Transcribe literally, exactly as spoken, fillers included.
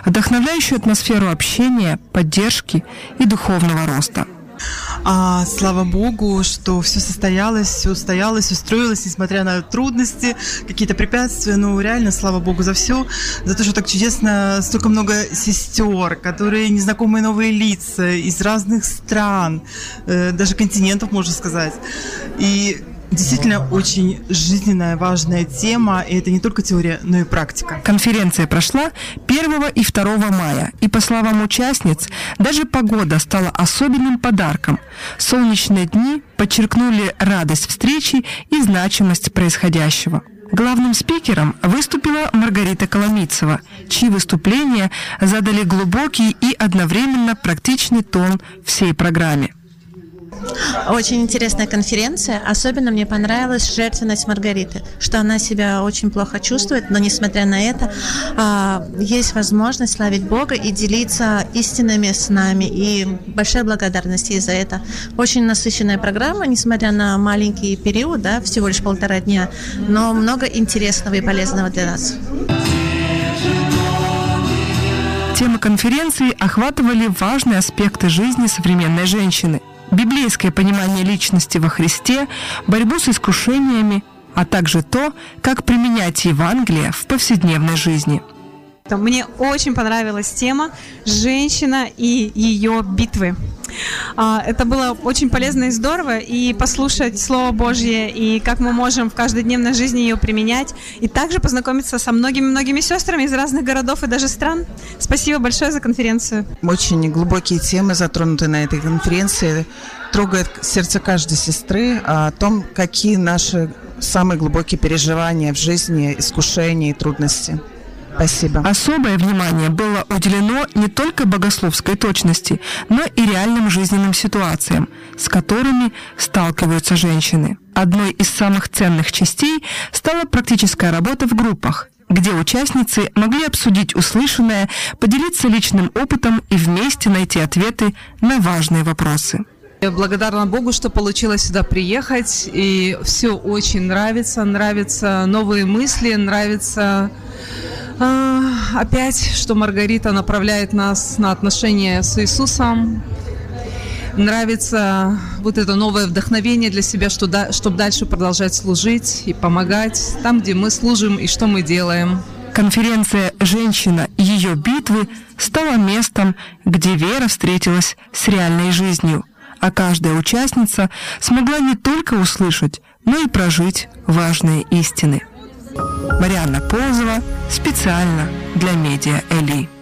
вдохновляющую атмосферу общения, поддержки и духовного роста. А, слава Богу, что все состоялось, все устоялось, устроилось, несмотря на трудности, какие-то препятствия. Ну, реально, слава Богу за все, за то, что так чудесно, столько много сестер, которые незнакомые новые лица из разных стран, э, даже континентов, можно сказать. И действительно очень жизненная, важная тема, и это не только теория, но и практика. Конференция прошла первого и второго мая, и, по словам участниц, даже погода стала особенным подарком. Солнечные дни подчеркнули радость встречи и значимость происходящего. Главным спикером выступила Маргарита Коломийцева, чьи выступления задали глубокий и одновременно практичный тон всей программе. Очень интересная конференция. Особенно мне понравилась жертвенность Маргариты, что она себя очень плохо чувствует, но несмотря на это, есть возможность славить Бога и делиться истинами с нами. И большая благодарность ей за это. Очень насыщенная программа, несмотря на маленький период, да, всего лишь полтора дня, но много интересного и полезного для нас. Темы конференции охватывали важные аспекты жизни современной женщины. Библейское понимание личности во Христе, борьбу с искушениями, а также то, как применять Евангелие в повседневной жизни. Мне очень понравилась тема «Женщина и ее битвы». Это было очень полезно и здорово, и послушать Слово Божье, и как мы можем в каждодневной жизни ее применять, и также познакомиться со многими-многими сестрами из разных городов и даже стран. Спасибо большое за конференцию. Очень глубокие темы затронуты на этой конференции. Трогает сердце каждой сестры о том, какие наши самые глубокие переживания в жизни, искушения и трудности. Спасибо. Особое внимание было уделено не только богословской точности, но и реальным жизненным ситуациям, с которыми сталкиваются женщины. Одной из самых ценных частей стала практическая работа в группах, где участницы могли обсудить услышанное, поделиться личным опытом и вместе найти ответы на важные вопросы. Я благодарна Богу, что получилось сюда приехать, и все очень нравится, нравятся новые мысли, нравится э, опять, что Маргарита направляет нас на отношения с Иисусом, нравится вот это новое вдохновение для себя, что да, чтобы дальше продолжать служить и помогать там, где мы служим и что мы делаем. Конференция «Женщина и ее битвы» стала местом, где вера встретилась с реальной жизнью, а каждая участница смогла не только услышать, но и прожить важные истины. Марианна Ползова специально для Медиа Эли.